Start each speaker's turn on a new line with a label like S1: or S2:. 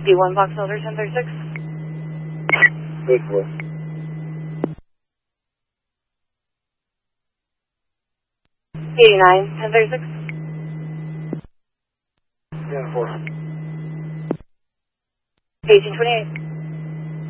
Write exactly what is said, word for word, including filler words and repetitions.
S1: D one Box Elder ten thirty-six.
S2: Good for
S1: eighty-nine ten thirty-six.
S2: ten four.
S1: eighteen twenty-eight.